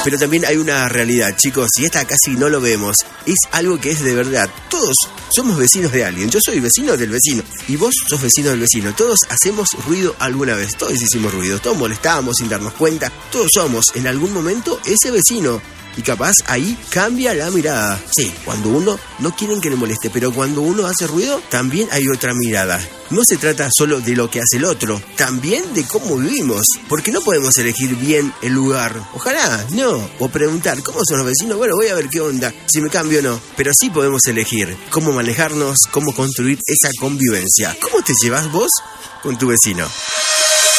Pero también hay una realidad, chicos, y esta casi no lo vemos. Es algo que es de verdad. Todos somos vecinos de alguien. Yo soy vecino del vecino y vos sos vecino del vecino. Todos hacemos ruido alguna vez. Todos hicimos ruido. Todos molestábamos sin darnos cuenta. Todos somos en algún momento ese vecino. Y capaz ahí cambia la mirada. Sí, cuando uno no quieren que le moleste, pero cuando uno hace ruido, también hay otra mirada. No se trata solo de lo que hace el otro, también de cómo vivimos. Porque no podemos elegir bien el lugar. Ojalá, no. O preguntar, ¿cómo son los vecinos? Bueno, voy a ver qué onda, si me cambio o no. Pero sí podemos elegir cómo manejarnos, cómo construir esa convivencia. ¿Cómo te llevas vos con tu vecino?